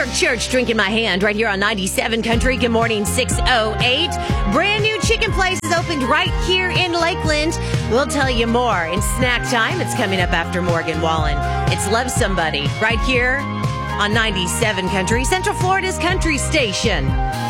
Mark Church, Drinking My Hand, right here on 97 Country. Good morning, 6:08. Brand new chicken place is opened right here in Lakeland. We'll tell you more in snack time. It's coming up after Morgan Wallen. It's Love Somebody right here on 97 Country, Central Florida's country station.